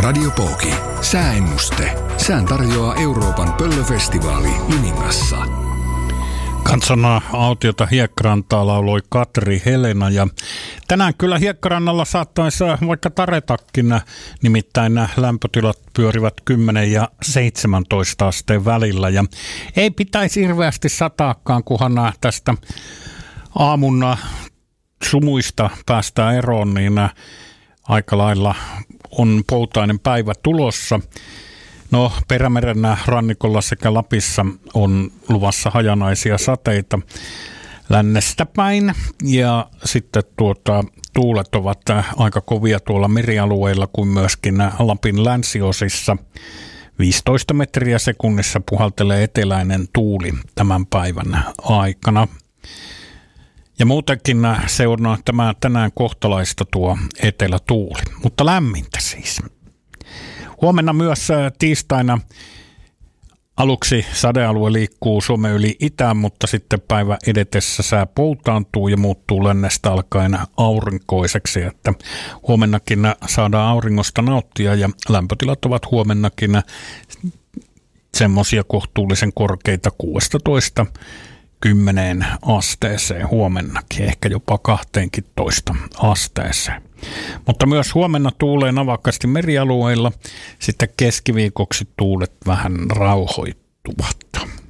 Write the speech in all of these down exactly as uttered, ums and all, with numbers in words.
Radio Pooki. Sääennuste. Sään tarjoaa Euroopan pöllöfestivaali Limingassa. Kansana autiota Hiekkarantaa lauloi Katri Helena ja tänään kyllä Hiekkarannalla saattaisi vaikka taretakin, nimittäin lämpötilat pyörivät kymmenen ja seitsemäntoista asteen välillä ja ei pitäisi hirveästi sataakaan, kunhan tästä aamun sumuista päästään eroon, niin aika lailla on poutainen päivä tulossa. No, Perämeren rannikolla sekä Lapissa on luvassa hajanaisia sateita lännestä päin ja sitten tuota, tuulet ovat aika kovia tuolla merialueilla kuin myöskin Lapin länsiosissa. viisitoista metriä sekunnissa puhaltelee eteläinen tuuli tämän päivän aikana. Ja muutenkin se on tämä tänään kohtalaista tuo etelätuuli, mutta lämmintä siis. Huomenna myös tiistaina aluksi sadealue liikkuu Suomen yli itään, mutta sitten päivä edetessä sää poutaantuu ja muuttuu lännestä alkaen aurinkoiseksi, että huomennakin saadaan auringosta nauttia ja lämpötilat ovat huomennakin semmoisia kohtuullisen korkeita kuusitoista kymmeneen asteeseen huomennakin, ehkä jopa kahteentoista asteeseen. Mutta myös huomenna tuulee navakasti merialueilla, sitten keskiviikoksi tuulet vähän rauhoittuvat.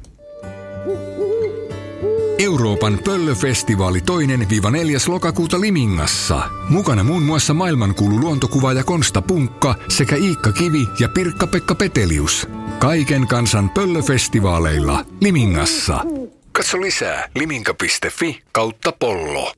Euroopan pöllöfestivaali toinen neljäs lokakuuta Limingassa. Mukana muun muassa maailmankuulu luontokuvaaja Konsta Punkka sekä Iikka Kivi ja Pirkka-Pekka Petelius. Kaiken kansan pöllöfestivaaleilla Limingassa. Katso lisää liminka piste fi kautta pollo.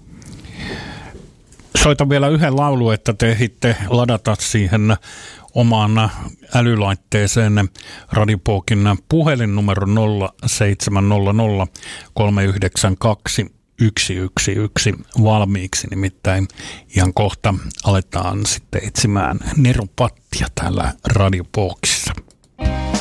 Soitan vielä yhden laulu, että te ehditte ladata siihen omaan älylaitteeseen Radio Pookin puhelinnumero nolla seitsemän nolla nolla kolme yhdeksän kaksi yksi yksi yksi valmiiksi. Nimittäin ihan kohta aletaan sitten etsimään nerupattia täällä Radio Pookissa.